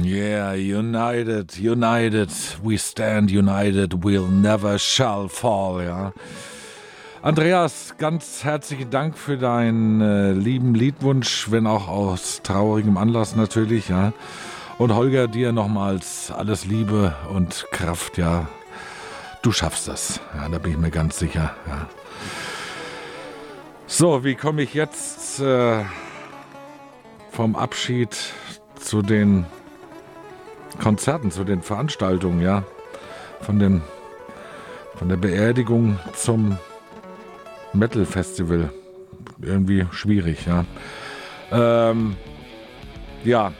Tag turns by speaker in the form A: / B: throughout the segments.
A: Yeah, united, we stand united, we'll never shall fall, ja. Andreas, ganz herzlichen Dank für deinen lieben Liedwunsch, wenn auch aus traurigem Anlass natürlich, ja. Und Holger, dir nochmals alles Liebe und Kraft, ja. Du schaffst das, ja, da bin ich mir ganz sicher, ja. So, wie komme ich jetzt vom Abschied zu den Konzerten, zu den Veranstaltungen, ja, von der Beerdigung zum Metal Festival. Irgendwie schwierig, ja. Ja,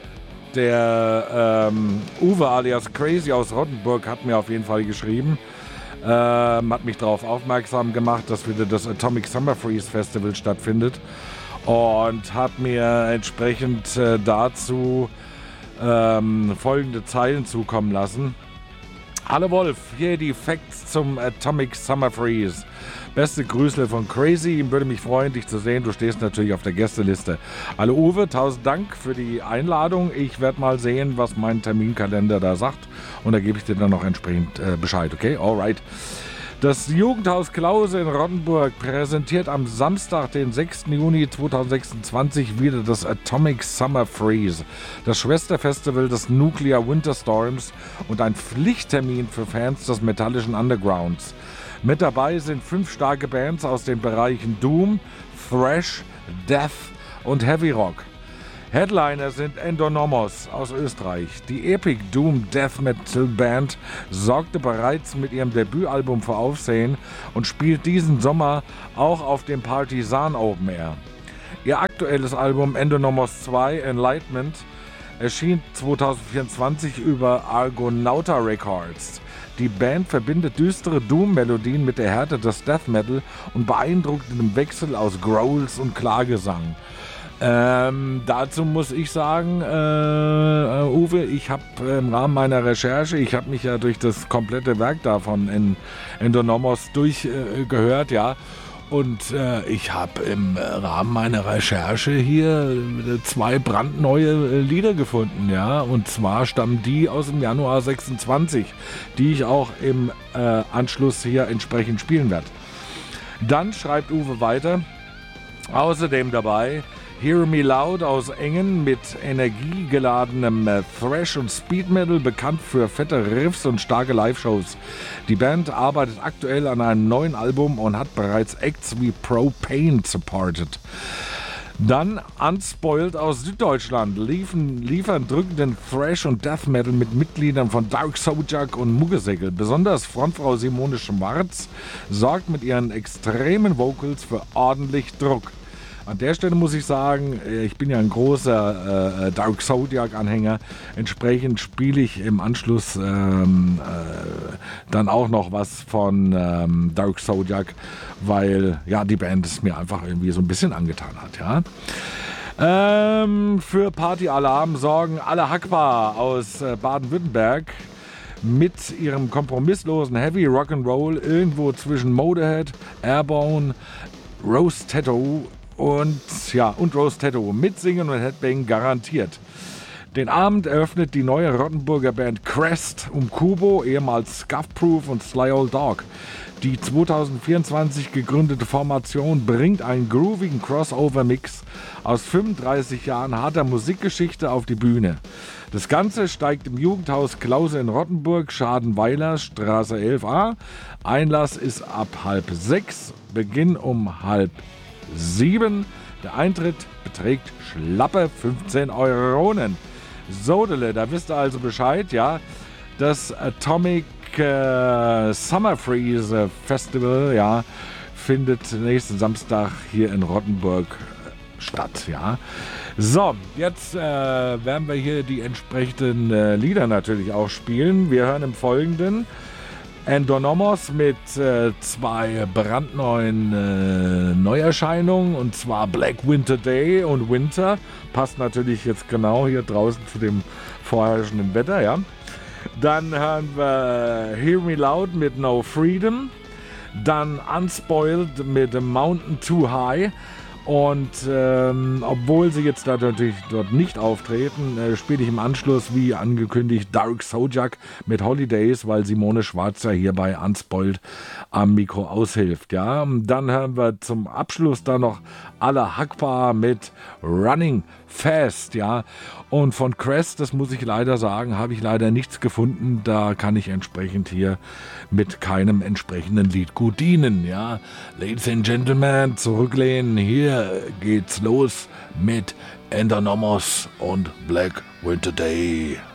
A: der Uwe alias Crazy aus Rottenburg hat mir auf jeden Fall geschrieben, hat mich darauf aufmerksam gemacht, dass wieder das Atomic Summer Freeze Festival stattfindet und hat mir entsprechend dazu folgende Zeilen zukommen lassen. Hallo Wolf, hier die Facts zum Atomic Summer Freeze. Beste Grüße von Crazy, würde mich freuen, dich zu sehen. Du stehst natürlich auf der Gästeliste. Hallo Uwe, 1000 Dank für die Einladung. Ich werde mal sehen, was mein Terminkalender da sagt. Und da gebe ich dir dann noch entsprechend Bescheid, okay? Alright. Das Jugendhaus Klause in Rottenburg präsentiert am Samstag, den 6. Juni 2026, wieder das Atomic Summer Freeze, das Schwesterfestival des Nuclear Winterstorms und ein Pflichttermin für Fans des metallischen Undergrounds. Mit dabei sind 5 starke Bands aus den Bereichen Doom, Thrash, Death und Heavy Rock. Headliner sind Endonomos aus Österreich. Die Epic Doom Death Metal Band sorgte bereits mit ihrem Debütalbum für Aufsehen und spielt diesen Sommer auch auf dem Partisan Open Air. Ihr aktuelles Album Endonomos 2 Enlightenment erschien 2024 über Argonauta Records. Die Band verbindet düstere Doom-Melodien mit der Härte des Death Metal und beeindruckendem Wechsel aus Growls und Klagesang. Dazu muss ich sagen, Uwe, ich habe im Rahmen meiner Recherche, ich habe mich ja durch das komplette Werk davon Endonomos durchgehört, ja, und ich habe im Rahmen meiner Recherche hier 2 brandneue Lieder gefunden, ja, und zwar stammen die aus dem Januar 26, die ich auch im Anschluss hier entsprechend spielen werde. Dann schreibt Uwe weiter, außerdem dabei Hear Me Loud aus Engen mit energiegeladenem Thrash und Speed Metal, bekannt für fette Riffs und starke Live-Shows. Die Band arbeitet aktuell an einem neuen Album und hat bereits Acts wie Propane supported. Dann Unspoiled aus Süddeutschland liefern drückenden Thrash und Death Metal mit Mitgliedern von Dark Zodiac und Muggesäckel. Besonders Frontfrau Simone Schwarz sorgt mit ihren extremen Vocals für ordentlich Druck. An der Stelle muss ich sagen, ich bin ja ein großer Dark Zodiac-Anhänger. Entsprechend spiele ich im Anschluss dann auch noch was von Dark Zodiac, weil ja die Band es mir einfach irgendwie so ein bisschen angetan hat. Ja? Für Party-Alarm sorgen alle Hackbar aus Baden-Württemberg mit ihrem kompromisslosen Heavy Rock'n'Roll irgendwo zwischen Motorhead, Airborne, Rose Tattoo und Rose Tattoo mit Singen und Headbang garantiert. Den Abend eröffnet die neue Rottenburger Band Crest um Kubo, ehemals Scuffproof und Sly Old Dog. Die 2024 gegründete Formation bringt einen groovigen Crossover-Mix aus 35 Jahren harter Musikgeschichte auf die Bühne. Das Ganze steigt im Jugendhaus Klause in Rottenburg, Schadenweiler, Straße 11a. Einlass ist ab 5:30, Beginn um 6:30. Der Eintritt beträgt schlappe 15 Euronen. Sodele, da wisst ihr also Bescheid, ja. Das Atomic Summer Freeze Festival, ja, findet nächsten Samstag hier in Rottenburg statt, ja. So, jetzt werden wir hier die entsprechenden Lieder natürlich auch spielen. Wir hören im Folgenden Endonomos mit 2 brandneuen Neuerscheinungen, und zwar Black Winter Day und Winter. Passt natürlich jetzt genau hier draußen zu dem vorherrschenden Wetter, ja. Dann hören wir Hear Me Loud mit No Freedom. Dann Unspoiled mit Mountain Too High. Und obwohl sie jetzt da natürlich dort nicht auftreten, spiele ich im Anschluss, wie angekündigt, Dark Sojak mit Holidays, weil Simone Schwarz ja hier bei Unspoiled am Mikro aushilft. Ja, dann hören wir zum Abschluss da noch Allah Akbar mit Running Fast. Ja, und von Crest, das muss ich leider sagen, habe ich leider nichts gefunden. Da kann ich entsprechend hier mit keinem entsprechenden Lied gut dienen. Ja, Ladies and Gentlemen, zurücklehnen. Hier geht's los mit Endernomos und Black Winter Day.